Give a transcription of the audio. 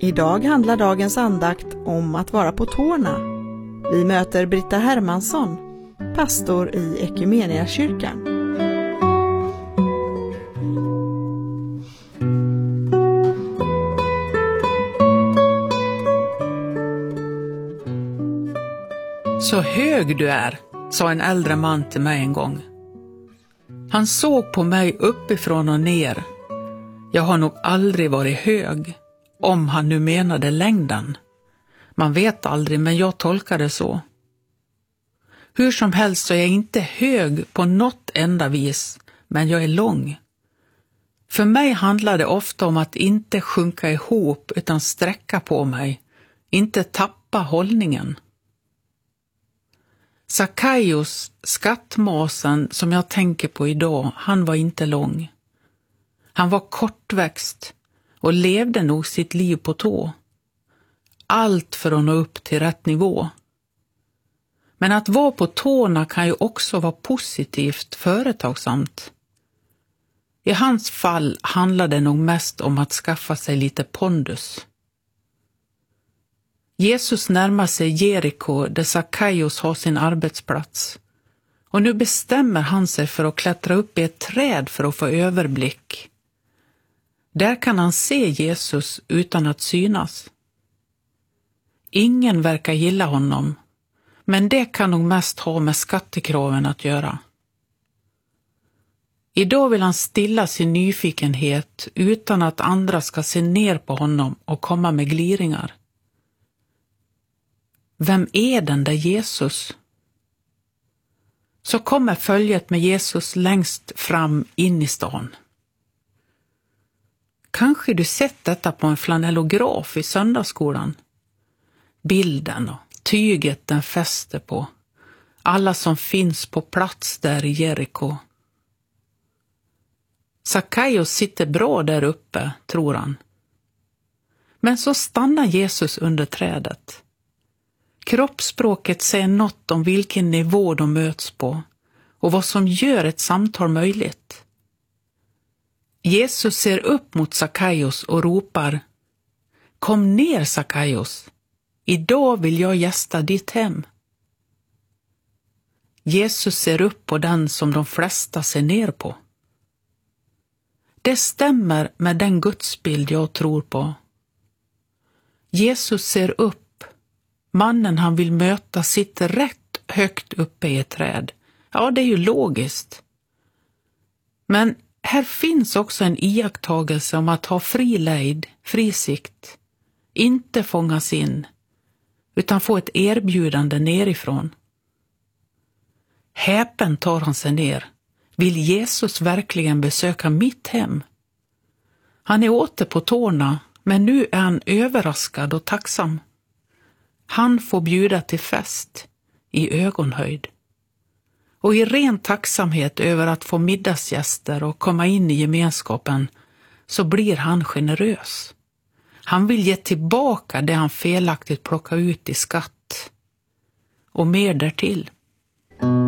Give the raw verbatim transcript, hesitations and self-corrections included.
Idag handlar dagens andakt om att vara på tårna. Vi möter Britta Hermansson, pastor i Ekumeniakyrkan. Så hög du är, sa en äldre man till mig en gång. Han såg på mig uppifrån och ner. Jag har nog aldrig varit hög, om han nu menade längden. Man vet aldrig, men jag tolkar det så. Hur som helst så är jag inte hög på något enda vis, men jag är lång. För mig handlar det ofta om att inte sjunka ihop utan sträcka på mig, inte tappa hållningen. Sackaios, skattmasen som jag tänker på idag, han var inte lång. Han var kortväxt och levde nog sitt liv på tå. Allt för att nå upp till rätt nivå. Men att vara på tårna kan ju också vara positivt företagsamt. I hans fall handlar det nog mest om att skaffa sig lite pondus. Jesus närmar sig Jeriko där Sackaios har sin arbetsplats. Och nu bestämmer han sig för att klättra upp i ett träd för att få överblick. Där kan han se Jesus utan att synas. Ingen verkar gilla honom, men det kan nog mest ha med skattekraven att göra. Idag vill han stilla sin nyfikenhet utan att andra ska se ner på honom och komma med gliringar. Vem är den där Jesus? Så kommer följet med Jesus längst fram in i stan. Kanske du sett detta på en flanellograf i söndagsskolan. Bilden och tyget den fäster på. Alla som finns på plats där i Jeriko. Sackaios sitter bra där uppe, tror han. Men så stannar Jesus under trädet. Kroppsspråket säger något om vilken nivå de möts på och vad som gör ett samtal möjligt. Jesus ser upp mot Sackaios och ropar: Kom ner, Sackaios. Idag vill jag gästa ditt hem. Jesus ser upp på den som de flesta ser ner på. Det stämmer med den gudsbild jag tror på. Jesus ser upp. Mannen han vill möta sitter rätt högt uppe i ett träd. Ja, det är ju logiskt. Men här finns också en iakttagelse om att ha fri lejd, fri sikt. Inte fångas in, utan få ett erbjudande nerifrån. Häpen tar han sig ner. Vill Jesus verkligen besöka mitt hem? Han är åter på tårna, men nu är han överraskad och tacksam. Han får bjuda till fest i ögonhöjd. Och i ren tacksamhet över att få middagsgäster och komma in i gemenskapen så blir han generös. Han vill ge tillbaka det han felaktigt plockar ut i skatt. Och mer därtill.